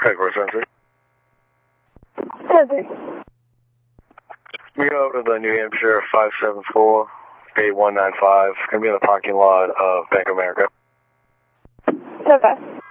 Headquarters, Century. Century. We go over to the New Hampshire 574, 8195. It's going to be in the parking lot of Bank of America. Okay.